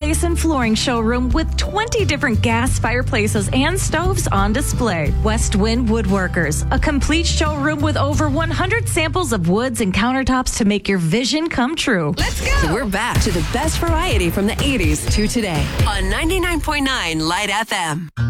Basin Flooring Showroom with 20 different gas fireplaces and stoves on display. West Wind Woodworkers, a complete showroom with over 100 samples of woods and countertops to make your vision come true. Let's go! We're back to the best variety from the 80s to today on 99.9 Light FM.